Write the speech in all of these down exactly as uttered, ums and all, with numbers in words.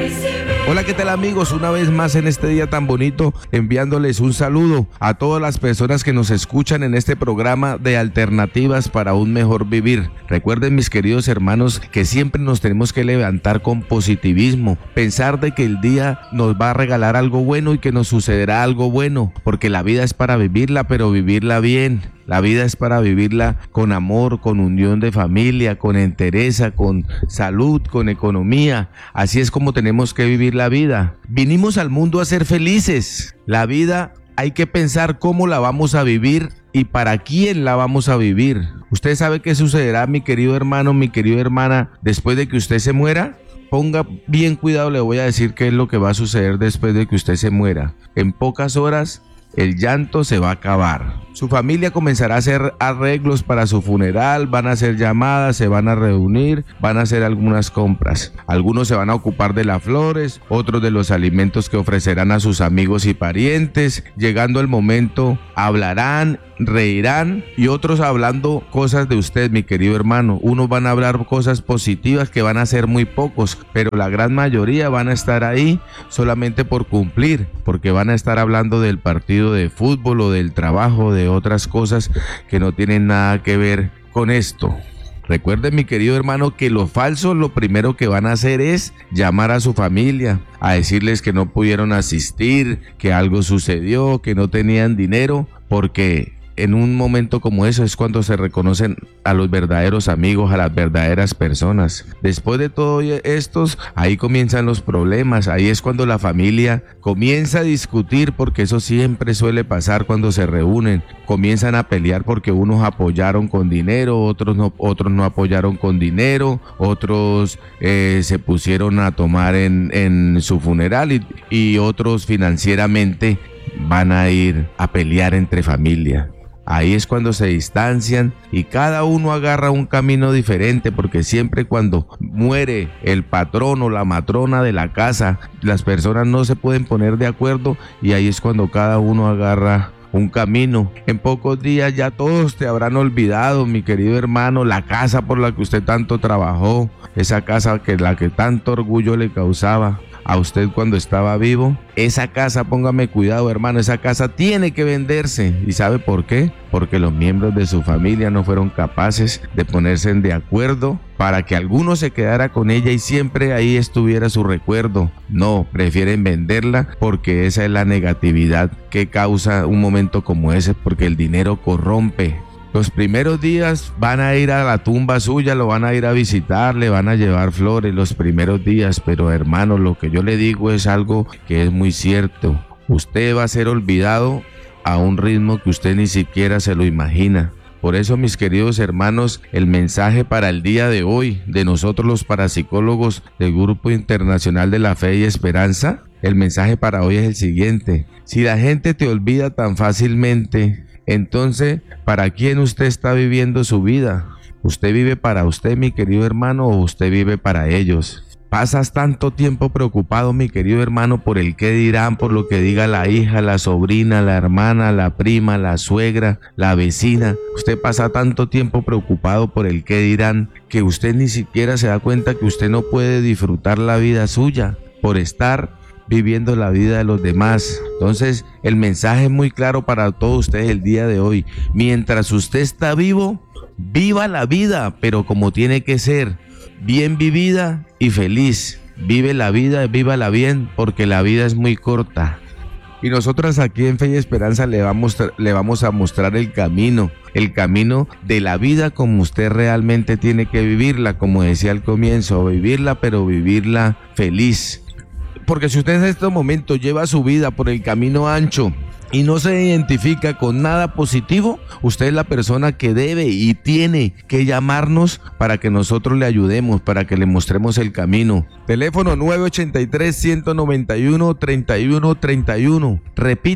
Hola, ¿qué tal amigos? Una vez más en este día tan bonito, enviándoles un saludo a todas las personas que nos escuchan en este programa de Alternativas para un Mejor Vivir. Recuerden, mis queridos hermanos, que siempre nos tenemos que levantar con positivismo, pensar de que el día nos va a regalar algo bueno y que nos sucederá algo bueno, porque la vida es para vivirla, pero vivirla bien. La vida es para vivirla con amor, con unión de familia, con entereza, con salud, con economía. Así es como tenemos que vivir la vida. Vinimos al mundo a ser felices. La vida hay que pensar cómo la vamos a vivir y para quién la vamos a vivir. ¿Usted sabe qué sucederá, mi querido hermano, mi querida hermana, después de que usted se muera? Ponga bien cuidado, le voy a decir qué es lo que va a suceder después de que usted se muera. En pocas horas el llanto se va a acabar. Su familia comenzará a hacer arreglos para su funeral, van a hacer llamadas, se van a reunir, van a hacer algunas compras. Algunos se van a ocupar de las flores, otros de los alimentos que ofrecerán a sus amigos y parientes. Llegando el momento, hablarán, reirán y otros hablando cosas de usted, mi querido hermano. Unos van a hablar cosas positivas que van a ser muy pocos, pero la gran mayoría van a estar ahí solamente por cumplir, porque van a estar hablando del partido de fútbol o del trabajo, de otras cosas que no tienen nada que ver con esto. Recuerden, mi querido hermano, que los falsos lo primero que van a hacer es llamar a su familia, a decirles que no pudieron asistir, que algo sucedió, que no tenían dinero, porque en un momento como eso es cuando se reconocen a los verdaderos amigos, a las verdaderas personas. Después de todo estos, ahí comienzan los problemas, ahí es cuando la familia comienza a discutir, porque eso siempre suele pasar cuando se reúnen. Comienzan a pelear porque unos apoyaron con dinero, otros no, otros no apoyaron con dinero, otros eh, se pusieron a tomar en, en su funeral y, y otros financieramente van a ir a pelear entre familia. Ahí es cuando se distancian y cada uno agarra un camino diferente, porque siempre cuando muere el patrón o la matrona de la casa, las personas no se pueden poner de acuerdo y ahí es cuando cada uno agarra un camino. En pocos días ya todos te habrán olvidado, mi querido hermano, la casa por la que usted tanto trabajó, esa casa que la que tanto orgullo le causaba a usted cuando estaba vivo. Esa casa, póngame cuidado, hermano, esa casa tiene que venderse. ¿Y sabe por qué? Porque los miembros de su familia no fueron capaces de ponerse de acuerdo para que alguno se quedara con ella y siempre ahí estuviera su recuerdo. No, prefieren venderla porque esa es la negatividad que causa un momento como ese, porque el dinero corrompe. Los primeros días van a ir a la tumba suya, lo van a ir a visitar, le van a llevar flores los primeros días, pero hermano, lo que yo le digo es algo que es muy cierto. Usted va a ser olvidado a un ritmo que usted ni siquiera se lo imagina. Por eso, mis queridos hermanos, el mensaje para el día de hoy de nosotros los parapsicólogos del Grupo Internacional de la Fe y Esperanza, el mensaje para hoy es el siguiente: si la gente te olvida tan fácilmente, entonces, ¿para quién usted está viviendo su vida? ¿Usted vive para usted, mi querido hermano, o usted vive para ellos? Pasas tanto tiempo preocupado, mi querido hermano, por el qué dirán, por lo que diga la hija, la sobrina, la hermana, la prima, la suegra, la vecina. Usted pasa tanto tiempo preocupado por el qué dirán que usted ni siquiera se da cuenta que usted no puede disfrutar la vida suya por estar viviendo la vida de los demás. Entonces, el mensaje es muy claro para todos ustedes el día de hoy. Mientras usted está vivo, viva la vida, pero como tiene que ser, bien vivida y feliz. Vive la vida, vívala bien, porque la vida es muy corta. Y nosotros aquí en Fe y Esperanza le vamos, le vamos a mostrar el camino, el camino de la vida como usted realmente tiene que vivirla, como decía al comienzo, vivirla, pero vivirla feliz. Porque si usted en este momento lleva su vida por el camino ancho y no se identifica con nada positivo, usted es la persona que debe y tiene que llamarnos para que nosotros le ayudemos, para que le mostremos el camino. Teléfono nueve ocho tres, uno nueve uno, tres uno tres uno. Repito,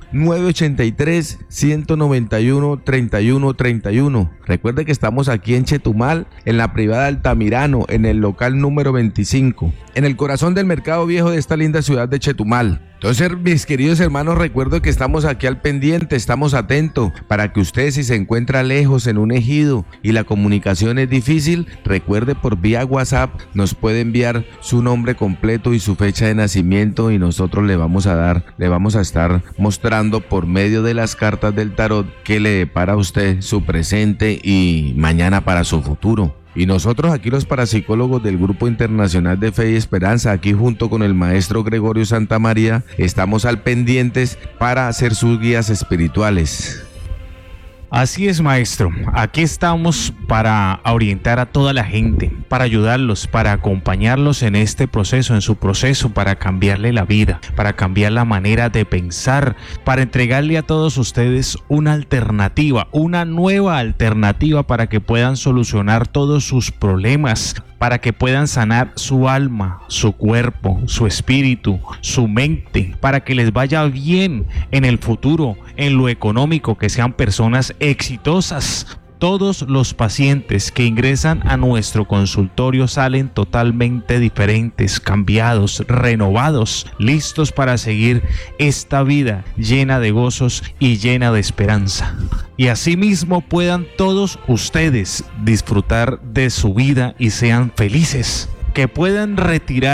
nueve ocho tres, uno nueve uno, tres uno tres uno. Recuerde que estamos aquí en Chetumal, en la privada Altamirano, en el local número veinticinco, en el corazón del mercado viejo de esta linda ciudad de Chetumal. Entonces, mis queridos hermanos, recuerdo que estamos aquí al pendiente, estamos atentos para que usted, si se encuentra lejos en un ejido y la comunicación es difícil, recuerde, por vía WhatsApp nos puede enviar su nombre completo y su fecha de nacimiento, y nosotros le vamos a dar, le vamos a estar mostrando por medio de las cartas del tarot qué le depara a usted su presente y mañana para su futuro. Y nosotros aquí, los parapsicólogos del Grupo Internacional de Fe y Esperanza, aquí junto con el maestro Gregorio Santamaría, estamos al pendientes para hacer sus guías espirituales. Así es, maestro. Aquí estamos para orientar a toda la gente, para ayudarlos, para acompañarlos en este proceso, en su proceso, para cambiarle la vida, para cambiar la manera de pensar, para entregarle a todos ustedes una alternativa, una nueva alternativa para que puedan solucionar todos sus problemas, para que puedan sanar su alma, su cuerpo, su espíritu, su mente, para que les vaya bien en el futuro, en lo económico, que sean personas exitosas. Todos los pacientes que ingresan a nuestro consultorio salen totalmente diferentes, cambiados, renovados, listos para seguir esta vida llena de gozos y llena de esperanza. Y asimismo puedan todos ustedes disfrutar de su vida y sean felices, que puedan retirar